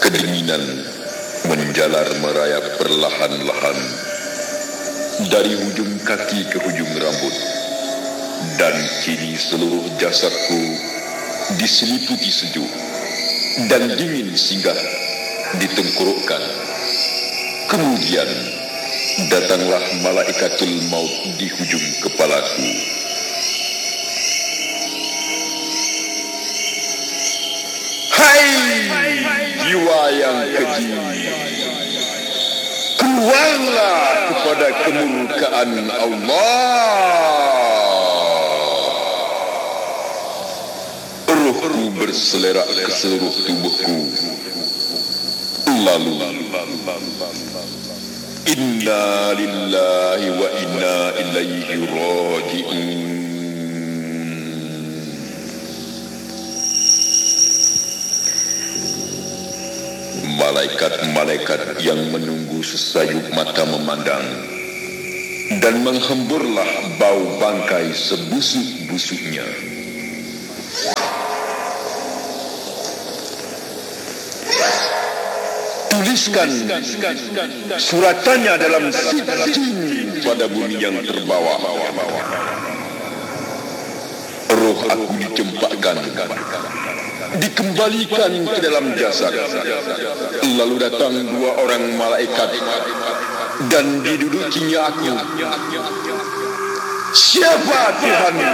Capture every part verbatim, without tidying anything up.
Kedinginan menjalar merayap perlahan-lahan dari hujung kaki ke hujung rambut, dan kini seluruh jasadku diseliputi sejuk dan dingin singgah di tengkorokan. Kemudian datanglah malaikatul maut di hujung kepalaku. Hai jiwa yang keji, keluarlah kepada kemurkaan Allah. Rohku berselerak ke seluruh tubuhku. Lalu inna lillahi wa inna ilaihi raji'un. Malaikat-malaikat yang menunggu sesayup mata memandang, dan menghemburlah bau bangkai sebusuk-busuknya. Tuliskan suratannya dalam sijin pada bumi yang terbawah. Roh aku dicempakkan, dikembalikan ke dalam jasad. Lalu datang dua orang malaikat dan didudukinya aku. Siapa Tuhanmu?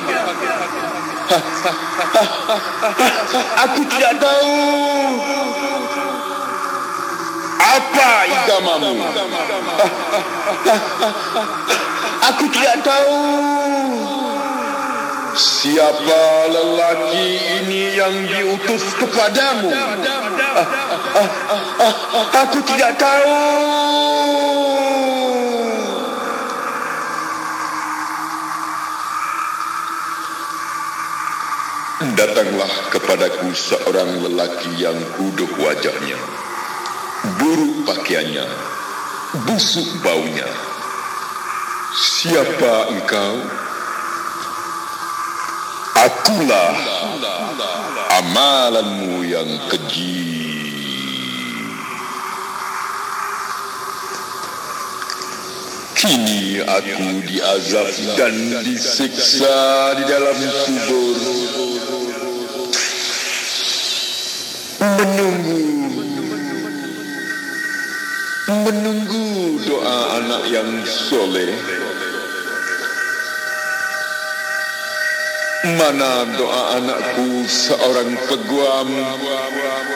Aku tidak tahu. Apa agamamu? Aku tidak tahu. Siapa lelaki ini yang diutus kepadamu? Aku tidak tahu. Datanglah kepadaku seorang lelaki yang kuduk wajahnya, buruk pakaiannya, busuk baunya. Siapa engkau? Akulah amalanmu yang keji. Kini aku diazab dan disiksa di dalam kubur, menunggu menunggu doa anak yang soleh. Mana doa anakku seorang peguam